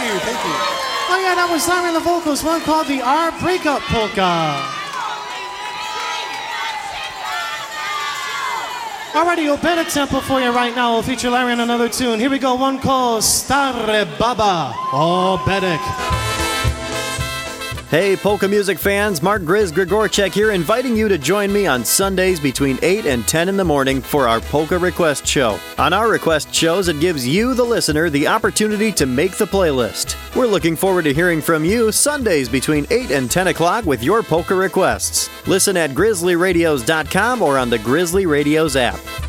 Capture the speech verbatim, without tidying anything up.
you, thank you. Oh yeah, that was Larry on the vocals, one called the Our Breakup Polka. Alrighty, a better tempo for you right now. We'll feature Larry on another tune. Here we go, one called Stare Baba. Oh, Bedek. Hey, polka music fans, Mark Grizz Grigorchek here, inviting you to join me on Sundays between eight and ten in the morning for our Polka Request Show. On our request shows, it gives you, the listener, the opportunity to make the playlist. We're looking forward to hearing from you Sundays between eight and ten o'clock with your polka requests. Listen at grizzly radios dot com or on the Grizzly Radios app.